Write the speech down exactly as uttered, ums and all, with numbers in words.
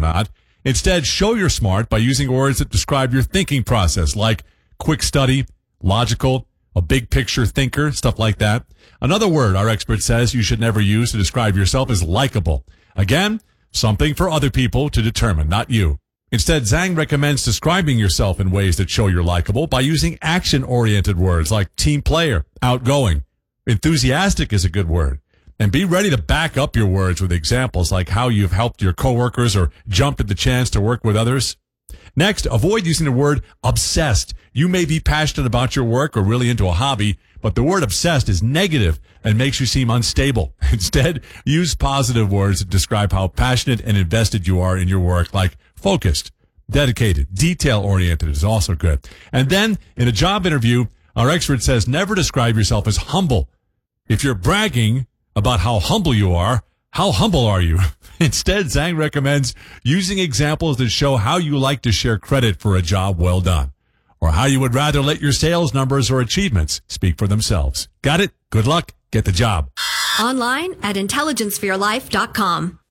not. Instead, show you're smart by using words that describe your thinking process, like quick study, logical, a big picture thinker, stuff like that. Another word our expert says you should never use to describe yourself is likable. Again, something for other people to determine, not you. Instead, Zhang recommends describing yourself in ways that show you're likable by using action-oriented words like team player, outgoing. Enthusiastic is a good word. And be ready to back up your words with examples like how you've helped your coworkers or jumped at the chance to work with others. Next, avoid using the word obsessed. You may be passionate about your work or really into a hobby, but the word obsessed is negative and makes you seem unstable. Instead, use positive words that describe how passionate and invested you are in your work, like focused, dedicated, detail-oriented is also good. And then, in a job interview, our expert says never describe yourself as humble. If you're bragging about how humble you are, how humble are you? Instead, Zhang recommends using examples that show how you like to share credit for a job well done, or how you would rather let your sales numbers or achievements speak for themselves. Got it? Good luck. Get the job. Online at intelligence for your life dot com.